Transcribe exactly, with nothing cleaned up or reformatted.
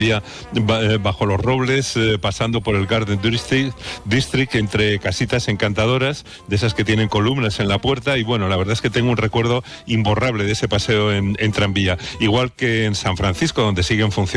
bajo los robles, eh, pasando por el Garden District, District, entre casitas encantadoras, de esas que tienen columnas en la puerta, y bueno, la verdad es que tengo un recuerdo imborrable de ese paseo en, en tranvía, igual que en San Francisco, donde siguen funcionando